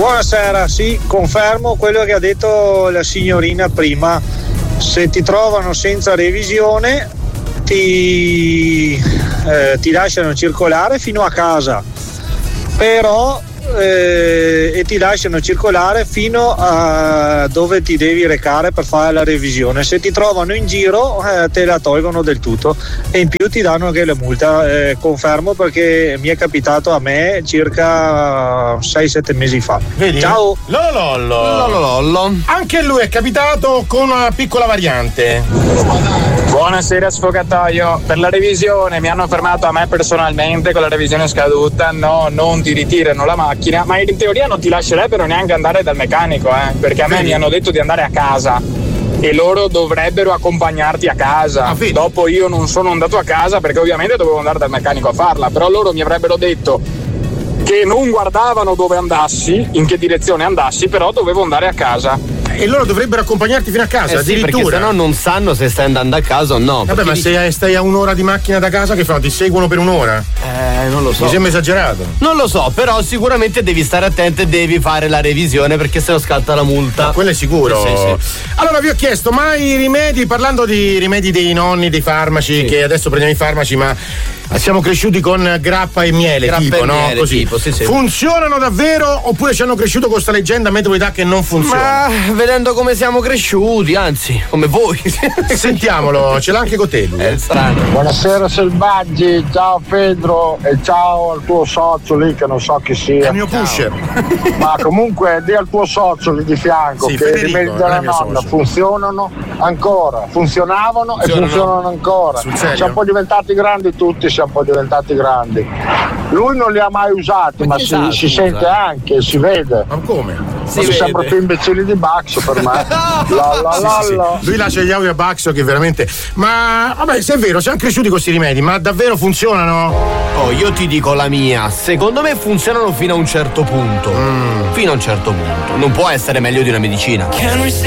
Buonasera, sì, confermo quello che ha detto la signorina prima. Se ti trovano senza revisione ti lasciano circolare fino a casa, però e ti lasciano circolare fino a dove ti devi recare per fare la revisione. Se ti trovano in giro te la tolgono del tutto e in più ti danno anche la multa. Confermo perché mi è capitato a me circa 6-7 mesi fa. Vedi? Ciao. Lollo. Anche lui è capitato con una piccola variante. Buonasera sfogataio, per la revisione mi hanno fermato a me personalmente con la revisione scaduta, no, non ti ritirano la macchina, ma in teoria non ti lascerebbero neanche andare dal meccanico, perché a me mi hanno detto di andare a casa e loro dovrebbero accompagnarti a casa. Dopo io non sono andato a casa perché ovviamente dovevo andare dal meccanico a farla, però loro mi avrebbero detto che non guardavano dove andassi, in che direzione andassi, però dovevo andare a casa. E loro dovrebbero accompagnarti fino a casa, sì, addirittura. Perché sennò non sanno se stai andando a casa o no. Vabbè, ma se stai a un'ora di macchina da casa, che fanno? Ti seguono per un'ora? Non lo so. Mi sembra esagerato. Non lo so, però sicuramente devi stare attento e devi fare la revisione perché sennò scatta la multa. Quello è sicuro. Sì. Allora vi ho chiesto, ma i rimedi, parlando di rimedi dei nonni, dei farmaci, che adesso prendiamo i farmaci, ma siamo cresciuti con grappa e miele, miele, così. sì. Funzionano davvero oppure ci hanno cresciuto con sta leggenda metroidà che non funziona? Ma vedendo come siamo cresciuti, anzi, come voi. Sentiamolo, ce l'ha anche con te. È strano. Buonasera Selvaggi, ciao Pedro e ciao al tuo socio lì che non so chi sia. È il mio pusher. Ma comunque di al tuo socio lì di fianco che i rimedi della nonna funzionano ancora, funzionavano e funzionano ancora. Siamo un po' diventati grandi tutti, siamo un po' diventati grandi. Lui non li ha mai usati, ma si sente anche, si vede. Ma come? Si sembra più imbecilli di Baxo per me. Sì. Lui lascia gli audio a Baxo che veramente. Ma vabbè, se è vero, siamo cresciuti con questi rimedi, ma davvero funzionano? Oh, io ti dico la mia, secondo me funzionano fino a un certo punto. Fino a un certo punto. Non può essere meglio di una medicina.